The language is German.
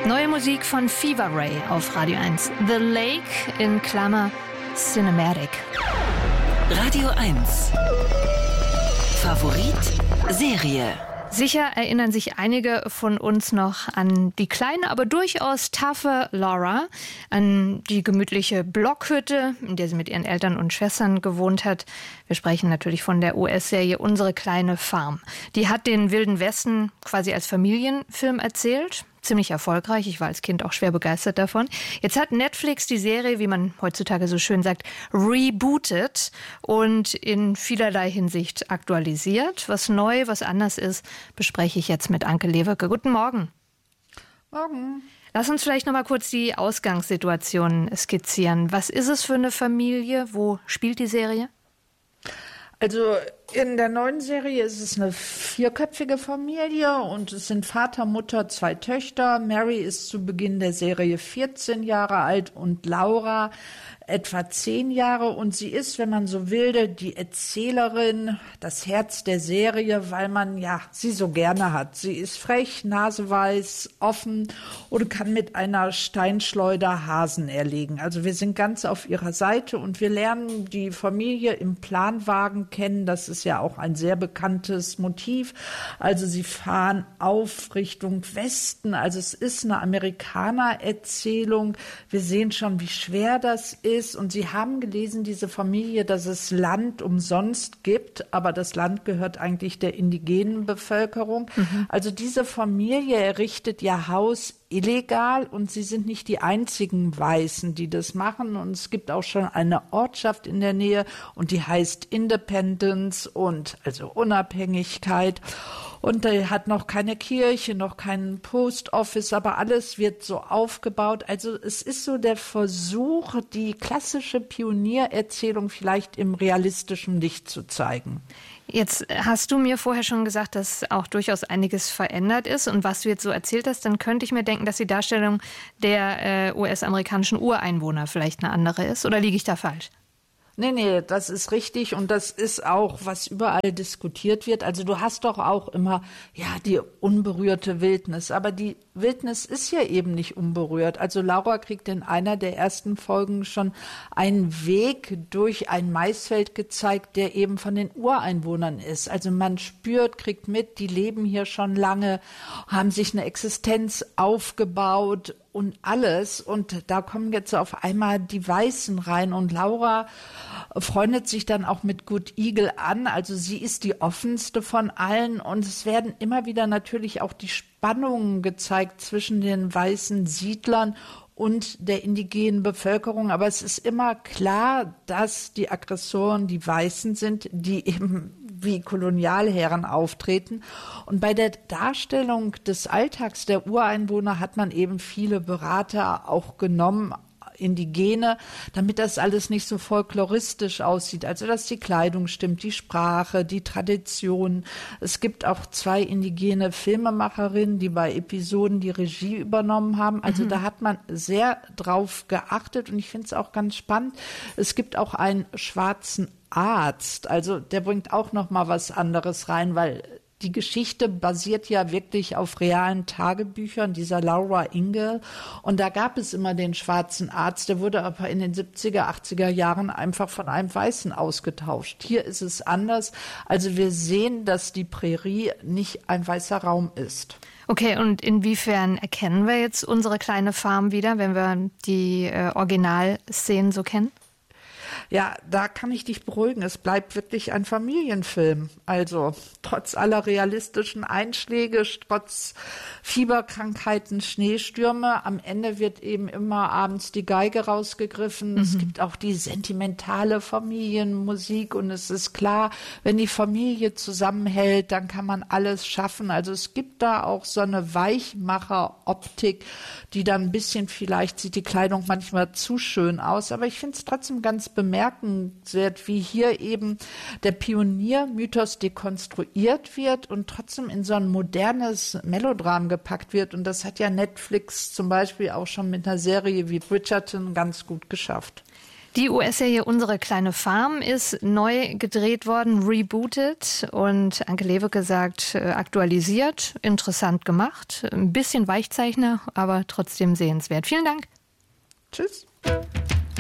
Neue Musik von Fever Ray auf Radio 1. The Lake in Klammer Cinematic. Radio 1. Favorit Serie. Sicher erinnern sich einige von uns noch an die kleine, aber durchaus taffe Laura, an die gemütliche Blockhütte, in der sie mit ihren Eltern und Schwestern gewohnt hat. Wir sprechen natürlich von der US-Serie Unsere kleine Farm. Die hat den Wilden Westen quasi als Familienfilm erzählt. Ziemlich erfolgreich. Ich war als Kind auch schwer begeistert davon. Jetzt hat Netflix die Serie, wie man heutzutage so schön sagt, rebootet und in vielerlei Hinsicht aktualisiert. Was neu, was anders ist, bespreche ich jetzt mit Anke Lewicke. Guten Morgen. Morgen. Lass uns vielleicht noch mal kurz die Ausgangssituation skizzieren. Was ist es für eine Familie? Wo spielt die Serie? Also in der neuen Serie ist es eine vierköpfige Familie und es sind Vater, Mutter, 2 Töchter. Mary ist zu Beginn der Serie 14 Jahre alt und Laura etwa 10 Jahre. Und sie ist, wenn man so will, die Erzählerin, das Herz der Serie, weil man sie so gerne hat. Sie ist frech, naseweiß, offen und kann mit einer Steinschleuder Hasen erlegen. Also wir sind ganz auf ihrer Seite und wir lernen die Familie im Planwagen kennen. Das ist ja auch ein sehr bekanntes Motiv. Also sie fahren auf Richtung Westen. Also es ist eine Amerikaner-Erzählung. Wir sehen schon, wie schwer das ist. Und sie haben gelesen, diese Familie, dass es Land umsonst gibt. Aber das Land gehört eigentlich der indigenen Bevölkerung. Also diese Familie errichtet ihr Haus illegal und sie sind nicht die einzigen Weißen, die das machen. Und es gibt auch schon eine Ortschaft in der Nähe und die heißt Independence und also Unabhängigkeit. Und er hat noch keine Kirche, noch keinen Post Office, aber alles wird so aufgebaut. Also es ist so der Versuch, die klassische Pioniererzählung vielleicht im realistischen Licht zu zeigen. Jetzt hast du mir vorher schon gesagt, dass auch durchaus einiges verändert ist. Und was du jetzt so erzählt hast, dann könnte ich mir denken, dass die Darstellung der US-amerikanischen Ureinwohner vielleicht eine andere ist. Oder liege ich da falsch? Nee, das ist richtig und das ist auch, was überall diskutiert wird. Also du hast doch auch immer, die unberührte Wildnis, aber die Wildnis ist ja eben nicht unberührt. Also Laura kriegt in einer der ersten Folgen schon einen Weg durch ein Maisfeld gezeigt, der eben von den Ureinwohnern ist. Also man spürt, kriegt mit, die leben hier schon lange, haben sich eine Existenz aufgebaut und alles. Und da kommen jetzt auf einmal die Weißen rein und Laura freundet sich dann auch mit Good Eagle an. Also sie ist die offenste von allen und es werden immer wieder natürlich auch die Spannungen gezeigt zwischen den weißen Siedlern und der indigenen Bevölkerung. Aber es ist immer klar, dass die Aggressoren die Weißen sind, die eben wie Kolonialherren auftreten. Und bei der Darstellung des Alltags der Ureinwohner hat man eben viele Berater auch genommen, Indigene, damit das alles nicht so folkloristisch aussieht. Also, dass die Kleidung stimmt, die Sprache, die Tradition. Es gibt auch 2 indigene Filmemacherinnen, die bei Episoden die Regie übernommen haben. Also, da hat man sehr drauf geachtet und ich finde es auch ganz spannend. Es gibt auch einen schwarzen Arzt. Also, der bringt auch noch mal was anderes rein, weil die Geschichte basiert ja wirklich auf realen Tagebüchern dieser Laura Ingalls. Und da gab es immer den schwarzen Arzt, der wurde aber in den 70er, 80er Jahren einfach von einem Weißen ausgetauscht. Hier ist es anders. Also wir sehen, dass die Prärie nicht ein weißer Raum ist. Okay, und inwiefern erkennen wir jetzt unsere kleine Farm wieder, wenn wir die Originalszenen so kennen? Ja, da kann ich dich beruhigen. Es bleibt wirklich ein Familienfilm. Also trotz aller realistischen Einschläge, trotz Fieberkrankheiten, Schneestürme, am Ende wird eben immer abends die Geige rausgegriffen. Es gibt auch die sentimentale Familienmusik und es ist klar, wenn die Familie zusammenhält, dann kann man alles schaffen. Also es gibt da auch so eine Weichmacher-Optik, die dann ein bisschen, vielleicht sieht die Kleidung manchmal zu schön aus, aber ich finde es trotzdem ganz bemerkenswert, wie hier eben der Pioniermythos dekonstruiert wird und trotzdem in so ein modernes Melodram gepackt wird. Und das hat ja Netflix zum Beispiel auch schon mit einer Serie wie Bridgerton ganz gut geschafft. Die US-Serie Unsere kleine Farm ist neu gedreht worden, rebootet und Anke Lewicke sagt, aktualisiert, interessant gemacht, ein bisschen Weichzeichner, aber trotzdem sehenswert. Vielen Dank. Tschüss.